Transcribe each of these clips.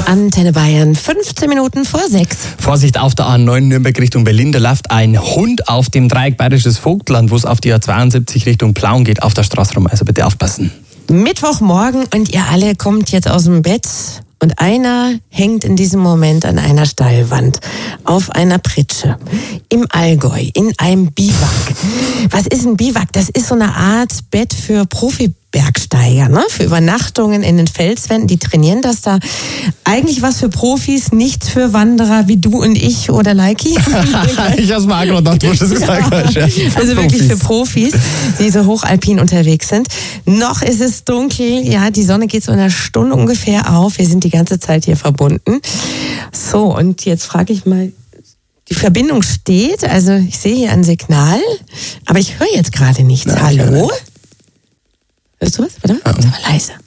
Antenne Bayern, 15 Minuten vor 6. Vorsicht auf der A9 Nürnberg Richtung Berlin, da läuft ein Hund auf dem Dreieck Bayerisches Vogtland, wo es auf die A72 Richtung Plauen geht, auf der Straße rum, also bitte aufpassen. Mittwochmorgen und ihr alle kommt jetzt aus dem Bett und einer hängt in diesem Moment an einer Steilwand, auf einer Pritsche, im Allgäu, in einem Biwak. Was ist ein Biwak? Das ist so eine Art Bett für Profi-Bergsteiger, ne? Für Übernachtungen in den Felswänden, die trainieren das da. Eigentlich was für Profis, nichts für Wanderer wie du und ich oder Leiki. Ich hab's mal gedacht, wo du es gesagt hast. Ja. Also wirklich für Profis, die so hochalpin unterwegs sind. Noch ist es dunkel, ja, die Sonne geht so in einer Stunde ungefähr auf. Wir sind die ganze Zeit hier verbunden. So, und jetzt frage ich mal, die Verbindung steht, also ich sehe hier ein Signal, aber ich höre jetzt gerade nichts. Na, Hallo? Hörst du was? Warte mal, sag mal leise.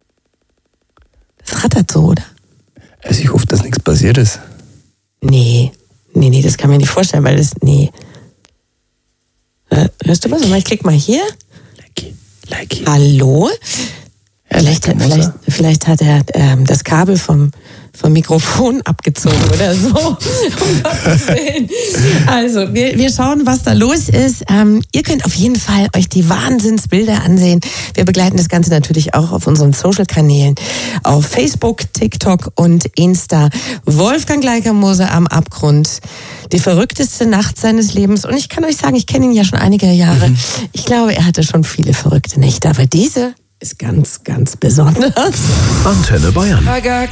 Das rattert so, oder? Also ich hoffe, dass nichts passiert ist. Nee, das kann man nicht vorstellen, weil das, nee. Hörst du was? Ich klick mal hier. Leiki. Hallo? Ja, Vielleicht hat er das Kabel vom Mikrofon abgezogen oder so. Um Gottes Willen. Also, wir schauen, was da los ist. Ihr könnt auf jeden Fall euch die Wahnsinnsbilder ansehen. Wir begleiten das Ganze natürlich auch auf unseren Social-Kanälen. Auf Facebook, TikTok und Insta. Wolfgang Gleikermoser am Abgrund. Die verrückteste Nacht seines Lebens. Und ich kann euch sagen, ich kenne ihn ja schon einige Jahre. Ich glaube, er hatte schon viele verrückte Nächte. Aber diese ist ganz, ganz besonders. Antenne Bayern.